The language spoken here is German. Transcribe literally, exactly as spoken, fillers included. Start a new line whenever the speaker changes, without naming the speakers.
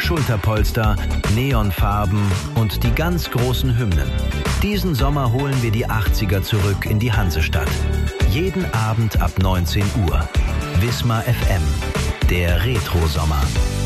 Schulterpolster, Neonfarben und die ganz großen Hymnen. Diesen Sommer holen wir die achtziger zurück in die Hansestadt. Jeden Abend ab neunzehn Uhr. Wismar F M, der Retro-Sommer.